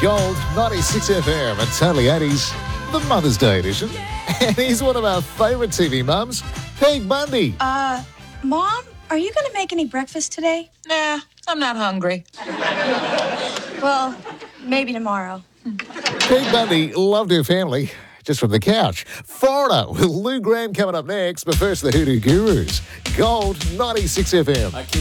Gold 96 FM at Totally 80s, the Mother's Day edition. And he's one of our favourite TV mums, Peg Bundy. Mom, are you going to make any breakfast today? Nah, I'm not hungry. Well, maybe tomorrow. Peg Bundy loved her family just from the couch. Foreigner with Lou Graham coming up next, but first the Hoodoo Gurus. Gold 96 FM.